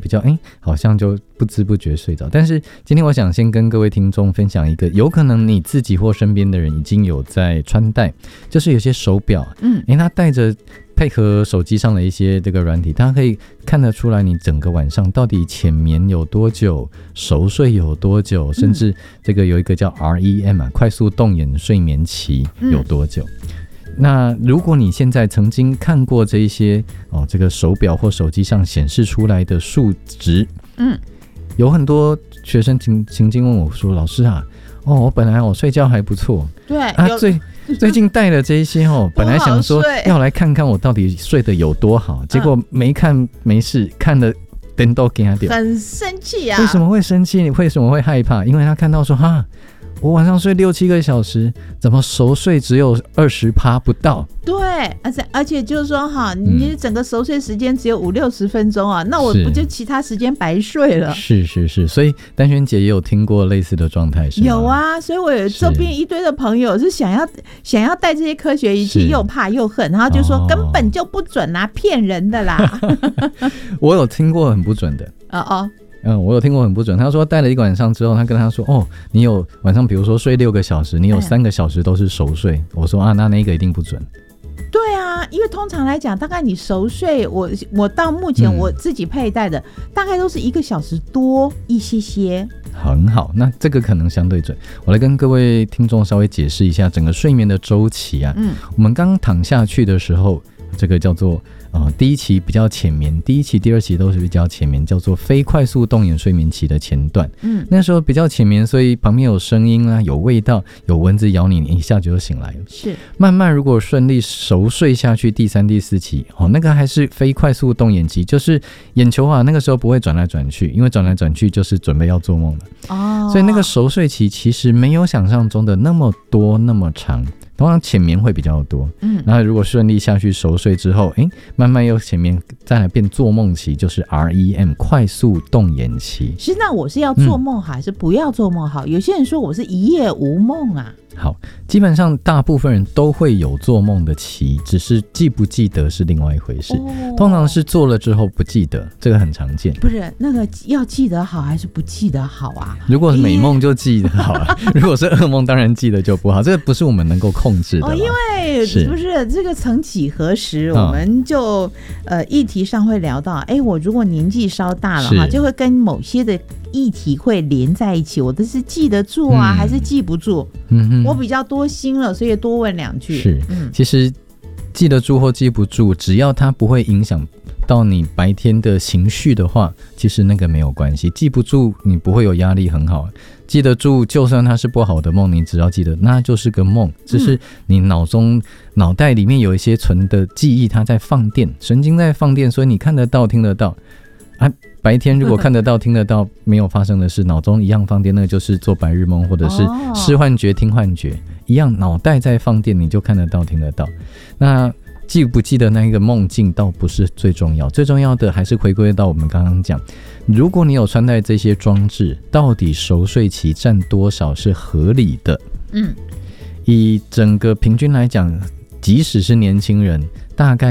比较好像就不知不觉睡着。但是今天我想先跟各位听众分享一个，有可能你自己或身边的人已经有在穿戴，就是有些手表，它带着配合手机上的一些这个软体，它可以看得出来你整个晚上到底浅眠有多久，熟睡有多久，甚至这个有一个叫 REM 快速动眼睡眠期有多久。那如果你现在曾经看过这一些这个手表或手机上显示出来的数值，有很多学生曾经问我说，老师啊，我本来我睡觉还不错， 对啊，最近带了这一些本来想说要来看看我到底睡得有多好，结果没看没事，看了灯都给他掉， 很生气啊！ 为什么会生气？为什么会害怕？因为他看到说我晚上睡6-7个小时，怎么熟睡只有20%不到？ 对，而且就是说你整个熟睡时间只有50-60分钟啊，那我不就其他时间白睡了？ 是，所以丹萱姐也有听过类似的状态是吗？ 有啊，所以我有周边一堆的朋友是想要带这些科学仪器，又怕又恨，然后就说根本就不准啦，骗人的啦。 我有听过很不准的。我有听过很不准，他说戴了一个晚上之后，他跟他说你有晚上比如说睡6个小时，你有3个小时都是熟睡，我说那个一定不准。 对啊，因为通常来讲，大概你熟睡，我到目前我自己佩戴的，大概都是1个小时多一些。 很好，那这个可能相对准。我来跟各位听众稍微解释一下整个睡眠的周期啊。我们刚躺下去的时候，这个叫做第一期比较浅眠，第一期第二期都是比较浅眠，叫做非快速动眼睡眠期的前段。那时候比较浅眠，所以旁边有声音啊，有味道，有蚊子咬你，你一下就醒来了。 是慢慢如果顺利熟睡下去，第3、第4期那个还是非快速动眼期，就是眼球那个时候不会转来转去，因为转来转去就是准备要做梦了。所以那个熟睡期其实没有想象中的那么多那么长，通常浅眠会比较多。然后如果顺利下去熟睡之后，慢慢又浅眠，再来变做梦期，就是 REM 快速动眼期。 是，那我是要做梦好还是不要做梦好？有些人说我是一夜无梦啊。 好，基本上大部分人都会有做梦的期，只是记不记得是另外一回事。通常是做了之后不记得，这个很常见。 不是，那个要记得好还是不记得好啊？ 如果是美梦就记得好了，如果是噩梦当然记得就不好，这个不是我们能够控制的。 因为不是这个曾几何时，我们就议题上会聊到，我如果年纪稍大了就会跟某些的议题会连在一起，我的是记得住啊，还是记不住？我比较多心了，所以多问2句。 是，其实记得住或记不住，只要它不会影响到你白天的情绪的话，其实那个没有关系。记不住你不会有压力，很好。记得住，就算它是不好的梦，你只要记得那就是个梦，只是你脑袋里面有一些存的记忆，它在放电，神经在放电，所以你看得到听得到白天如果看得到听得到没有发生的事，脑中一样放电，那个就是做白日梦或者是视幻觉听幻觉一样，脑袋在放电，你就看得到听得到。那记不记得那个梦境倒不是最重要，最重要的还是回归到我们刚刚讲，如果你有穿戴这些装置，到底熟睡期占多少是合理的。以整个平均来讲，即使是年轻人，大概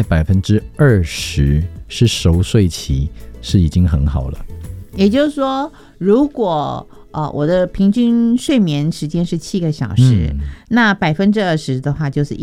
20%是熟睡期，是已经很好了。 也就是说，如果我的平均睡眠时间是7个小时，那20%的话就是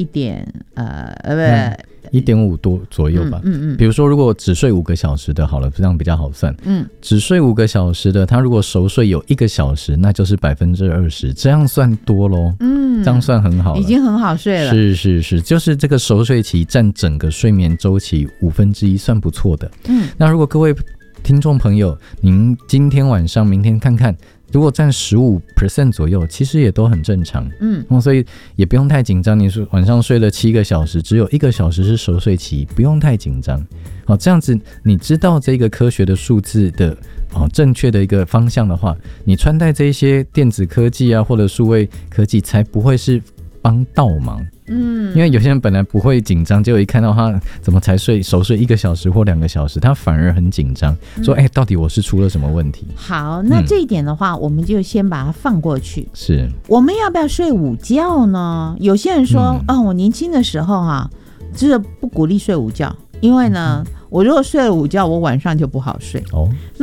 1.5多左右吧。比如说如果只睡5个小时的好了，这样比较好算。只睡5个小时的，他如果熟睡有1个小时，那就是20%，这样算多咯。这样算很好了， 已经很好睡了。 是，就是这个熟睡期占整个睡眠周期1/5，算不错的。那如果各位听众朋友，您今天晚上明天看看，如果占15% 左右，其实也都很正常。所以也不用太紧张。你说晚上睡了7个小时，只有1个小时是熟睡期，不用太紧张。这样子你知道这个科学的数字的正确的一个方向的话，你穿戴这些电子科技啊或者数位科技才不会是帮倒忙。因为有些人本来不会紧张，结果一看到他怎么才熟睡1个小时或2个小时，他反而很紧张，说到底我是出了什么问题。 好，那这一点的话，我们就先把它放过去。 是， 我们要不要睡午觉呢？有些人说我年轻的时候就是不鼓励睡午觉，因为呢我如果睡了午觉，我晚上就不好睡。